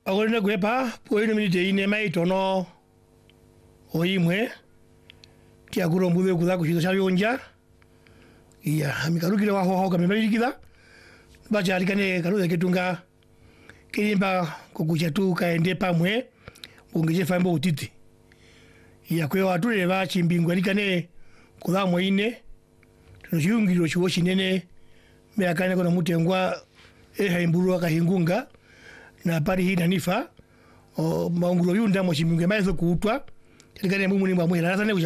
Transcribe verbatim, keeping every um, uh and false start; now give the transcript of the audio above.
agorina kwepa poino minute ine maitono oimwe kia kuro mbuve kuza kushito chabionja iya amikarukire wa ho kamemabirikida bacha alikane karuze ketunga kirimba kukuchatu kaende pamwe ungeje fambo utiti iya kwe watu le bachi mbingwa alikane kuza mweine tunoshungiro chiwo chinene meakane kona mutengwa eha imburu akahingunga na pari hii nanifa o maungulo yunda mo chimbingwe maizo kuutwa alikane mumu ni mwamwe lazane